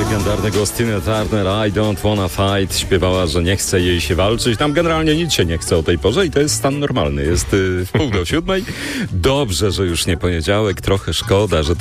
Legendarny głos Tina Turner, I don't wanna fight, śpiewała, że nie chce jej się walczyć. Tam generalnie nic się nie chce o tej porze i to jest stan normalny. Jest w 6:30. Dobrze, że już nie poniedziałek, trochę szkoda, że